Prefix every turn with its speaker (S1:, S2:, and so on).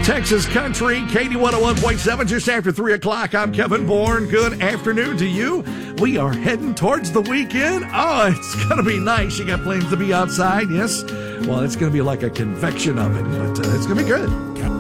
S1: Texas Country, Katie 101.7, just after 3 o'clock. I'm Kevin Bourne. Good afternoon to you. We are heading towards the weekend. Oh, it's going to be nice. You got plans to be outside, yes? Well, it's going to be like a convection oven, but it's going to be good.